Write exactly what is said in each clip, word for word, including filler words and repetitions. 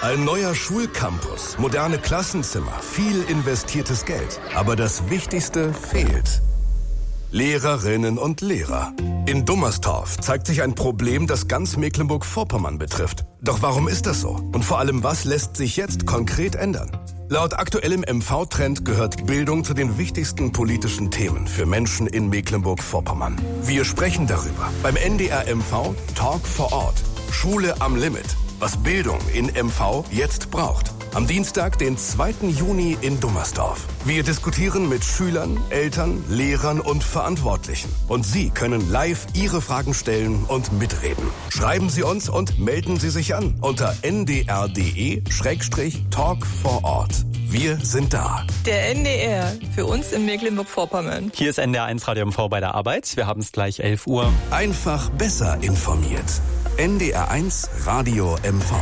Ein neuer Schulcampus, moderne Klassenzimmer, viel investiertes Geld. Aber das Wichtigste fehlt. Lehrerinnen und Lehrer. In Dummerstorf zeigt sich ein Problem, das ganz Mecklenburg-Vorpommern betrifft. Doch warum ist das so? Und vor allem, was lässt sich jetzt konkret ändern? Laut aktuellem M V-Trend gehört Bildung zu den wichtigsten politischen Themen für Menschen in Mecklenburg-Vorpommern. Wir sprechen darüber beim N D R M V Talk vor Ort. Schule am Limit. Was Bildung in M V jetzt braucht. Am Dienstag, den zweiten Juni in Dummerstorf. Wir diskutieren mit Schülern, Eltern, Lehrern und Verantwortlichen. Und Sie können live Ihre Fragen stellen und mitreden. Schreiben Sie uns und melden Sie sich an unter n d r punkt d e Schrägstrich Talk vor Ort. Wir sind da. Der N D R, für uns in Mecklenburg-Vorpommern. Hier ist N D R eins Radio M V bei der Arbeit. Wir haben es gleich elf Uhr. Einfach besser informiert. N D R eins Radio M V.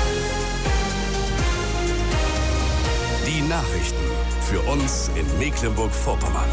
Die Nachrichten für uns in Mecklenburg-Vorpommern.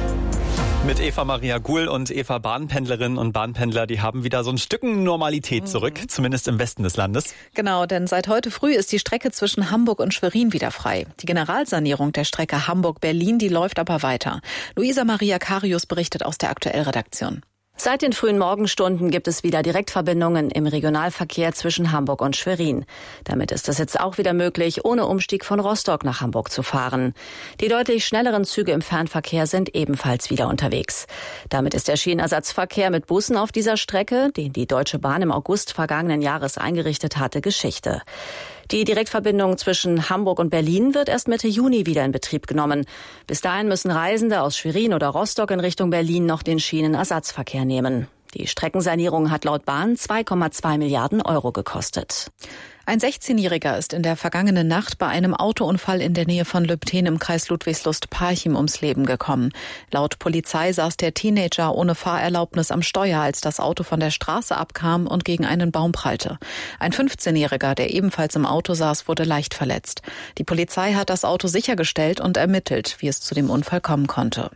Mit Eva Maria Guhl und Eva Bahnpendlerinnen und Bahnpendler, die haben wieder so ein Stücken Normalität zurück, mhm. zumindest im Westen des Landes. Genau, denn seit heute früh ist die Strecke zwischen Hamburg und Schwerin wieder frei. Die Generalsanierung der Strecke Hamburg-Berlin, die läuft aber weiter. Luisa Maria Karius berichtet aus der Aktuellredaktion. Seit den frühen Morgenstunden gibt es wieder Direktverbindungen im Regionalverkehr zwischen Hamburg und Schwerin. Damit ist es jetzt auch wieder möglich, ohne Umstieg von Rostock nach Hamburg zu fahren. Die deutlich schnelleren Züge im Fernverkehr sind ebenfalls wieder unterwegs. Damit ist der Schienenersatzverkehr mit Bussen auf dieser Strecke, den die Deutsche Bahn im August vergangenen Jahres eingerichtet hatte, Geschichte. Die Direktverbindung zwischen Hamburg und Berlin wird erst Mitte Juni wieder in Betrieb genommen. Bis dahin müssen Reisende aus Schwerin oder Rostock in Richtung Berlin noch den Schienenersatzverkehr nehmen. Die Streckensanierung hat laut Bahn zwei Komma zwei Milliarden Euro gekostet. Ein sechzehnjähriger ist in der vergangenen Nacht bei einem Autounfall in der Nähe von Lübten im Kreis Ludwigslust-Parchim ums Leben gekommen. Laut Polizei saß der Teenager ohne Fahrerlaubnis am Steuer, als das Auto von der Straße abkam und gegen einen Baum prallte. Ein fünfzehnjähriger, der ebenfalls im Auto saß, wurde leicht verletzt. Die Polizei hat das Auto sichergestellt und ermittelt, wie es zu dem Unfall kommen konnte.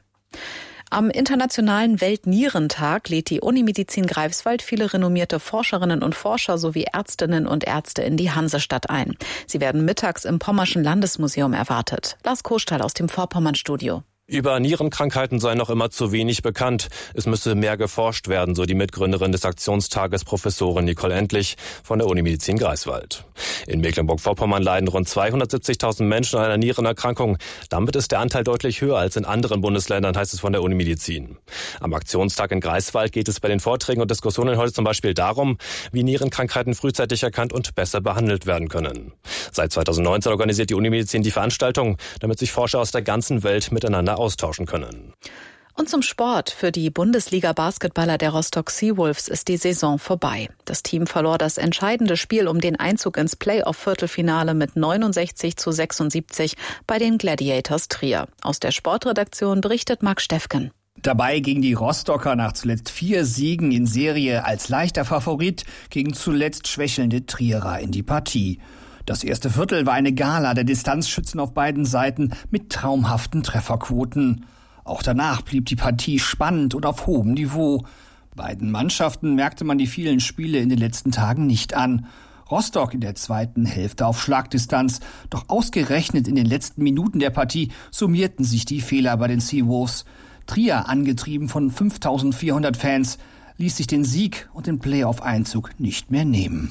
Am Internationalen Weltnierentag lädt die Unimedizin Greifswald viele renommierte Forscherinnen und Forscher sowie Ärztinnen und Ärzte in die Hansestadt ein. Sie werden mittags im Pommerschen Landesmuseum erwartet. Lars Koschtal aus dem Vorpommern-Studio. Über Nierenkrankheiten sei noch immer zu wenig bekannt. Es müsse mehr geforscht werden, so die Mitgründerin des Aktionstages Professorin Nicole Endlich von der Unimedizin Greifswald. In Mecklenburg-Vorpommern leiden rund zweihundertsiebzigtausend Menschen an einer Nierenerkrankung. Damit ist der Anteil deutlich höher als in anderen Bundesländern, heißt es von der Unimedizin. Am Aktionstag in Greifswald geht es bei den Vorträgen und Diskussionen heute zum Beispiel darum, wie Nierenkrankheiten frühzeitig erkannt und besser behandelt werden können. Seit zweitausendneunzehn organisiert die Unimedizin die Veranstaltung, damit sich Forscher aus der ganzen Welt miteinander austauschen können. Und zum Sport. Für die Bundesliga-Basketballer der Rostock Seawolves ist die Saison vorbei. Das Team verlor das entscheidende Spiel um den Einzug ins Playoff-Viertelfinale mit neunundsechzig zu sechsundsiebzig bei den Gladiators Trier. Aus der Sportredaktion berichtet Marc Steffken. Dabei gingen die Rostocker nach zuletzt vier Siegen in Serie als leichter Favorit gegen zuletzt schwächelnde Trierer in die Partie. Das erste Viertel war eine Gala der Distanzschützen auf beiden Seiten mit traumhaften Trefferquoten. Auch danach blieb die Partie spannend und auf hohem Niveau. Beiden Mannschaften merkte man die vielen Spiele in den letzten Tagen nicht an. Rostock in der zweiten Hälfte auf Schlagdistanz. Doch ausgerechnet in den letzten Minuten der Partie summierten sich die Fehler bei den Seawolves. Trier, angetrieben von fünftausendvierhundert Fans, ließ sich den Sieg und den Playoff-Einzug nicht mehr nehmen.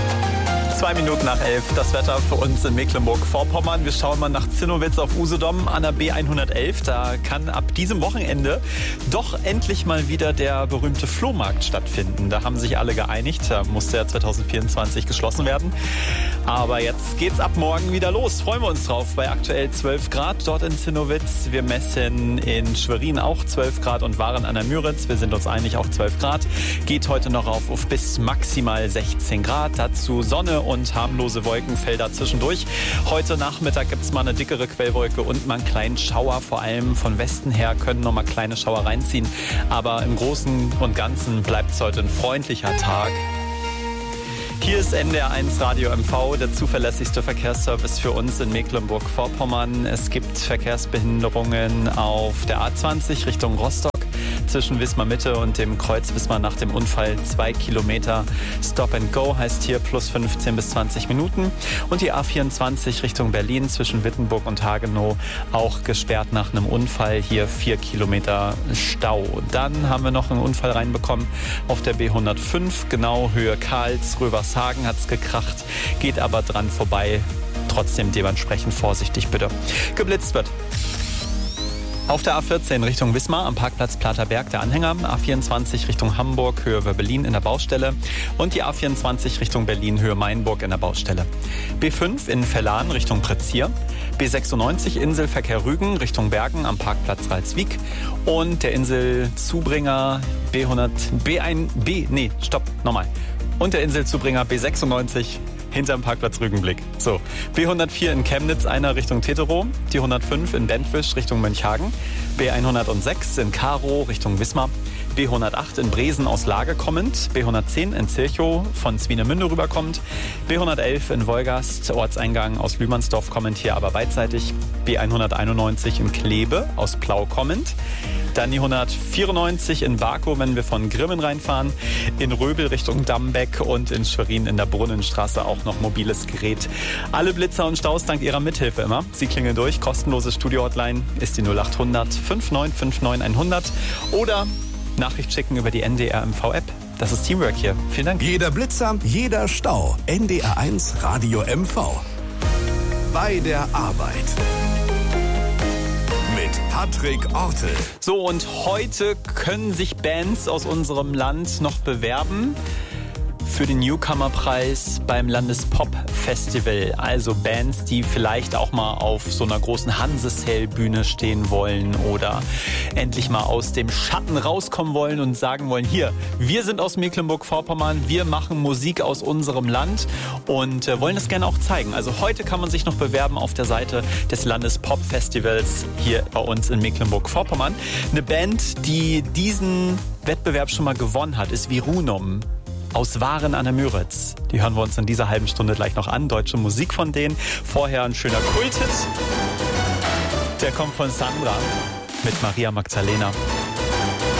Zwei Minuten nach elf, das Wetter für uns in Mecklenburg-Vorpommern. Wir schauen mal nach Zinnowitz auf Usedom an der B hundertelf. Da kann ab diesem Wochenende doch endlich mal wieder der berühmte Flohmarkt stattfinden. Da haben sich alle geeinigt. Da musste ja zwanzig vierundzwanzig geschlossen werden. Aber jetzt geht's ab morgen wieder los. Freuen wir uns drauf. Bei aktuell zwölf Grad dort in Zinnowitz. Wir messen in Schwerin auch zwölf Grad und Waren an der Müritz. Wir sind uns einig, auch zwölf Grad. Geht heute noch auf, auf bis maximal sechzehn Grad. Dazu Sonne und harmlose Wolkenfelder zwischendurch. Heute Nachmittag gibt es mal eine dickere Quellwolke und mal einen kleinen Schauer. Vor allem von Westen her können noch mal kleine Schauer reinziehen. Aber im Großen und Ganzen bleibt es heute ein freundlicher Tag. Hier ist N D R eins Radio M V, der zuverlässigste Verkehrsservice für uns in Mecklenburg-Vorpommern. Es gibt Verkehrsbehinderungen auf der A zwanzig Richtung Rostock. zwischen Wismar Mitte und dem Kreuz Wismar nach dem Unfall. Zwei Kilometer Stop and Go heißt hier plus fünfzehn bis zwanzig Minuten. Und die A vierundzwanzig Richtung Berlin zwischen Wittenburg und Hagenow auch gesperrt nach einem Unfall. Hier vier Kilometer Stau. Dann haben wir noch einen Unfall reinbekommen auf der B hundertfünf, genau Höhe Karls, Rövershagen hat's gekracht, geht aber dran vorbei. Trotzdem dementsprechend vorsichtig bitte. Geblitzt wird. Auf der A vierzehn Richtung Wismar am Parkplatz Platerberg der Anhänger, A vierundzwanzig Richtung Hamburg, Höhe Berlin in der Baustelle und die A vierundzwanzig Richtung Berlin, Höhe Mainburg in der Baustelle. B fünf in Vellan Richtung Prezier, B sechsundneunzig Inselverkehr Rügen Richtung Bergen am Parkplatz Ralswiek und der Inselzubringer B hundert, B eins, B, nee, stopp, nochmal. Und der Inselzubringer B sechsundneunzig hinterm Parkplatz Rügenblick. So, B hundertvier in Chemnitz, einer Richtung Teterow, die hundertfünf in Bentwisch Richtung Mönchhagen, B hundertsechs in Karow Richtung Wismar, B hundertacht in Bresen aus Lage kommend, B hundertzehn in Zilchow von Swinemünde rüberkommt, B hundertelf in Wolgast, Ortseingang aus Lühmannsdorf kommend, hier aber beidseitig, B hunderteinundneunzig in Kleve aus Plau kommend, dann die hundertvierundneunzig in Barkow, wenn wir von Grimmen reinfahren, in Röbel Richtung Dambeck und in Schwerin in der Brunnenstraße auch noch mobiles Gerät. Alle Blitzer und Staus dank Ihrer Mithilfe immer. Sie klingeln durch, kostenlose Studio-Hotline ist die null acht hundert fünf neun fünf neun hundert oder Nachricht schicken über die N D R M V App. Das ist Teamwork hier. Vielen Dank. Jeder Blitzer, jeder Stau. N D R eins Radio M V. Bei der Arbeit. Mit Patrick Ortel. So, und heute können sich Bands aus unserem Land noch bewerben für den Newcomer-Preis beim Landespop-Festival. Also Bands, die vielleicht auch mal auf so einer großen Hansesale-Bühne stehen wollen oder endlich mal aus dem Schatten rauskommen wollen und sagen wollen, hier, wir sind aus Mecklenburg-Vorpommern, wir machen Musik aus unserem Land und äh, wollen das gerne auch zeigen. Also heute kann man sich noch bewerben auf der Seite des Landespop-Festivals hier bei uns in Mecklenburg-Vorpommern. Eine Band, die diesen Wettbewerb schon mal gewonnen hat, ist Virunum. Aus Waren an der Müritz. Die hören wir uns in dieser halben Stunde gleich noch an. Deutsche Musik von denen. Vorher ein schöner Kulthit. Der kommt von Sandra mit Maria Magdalena.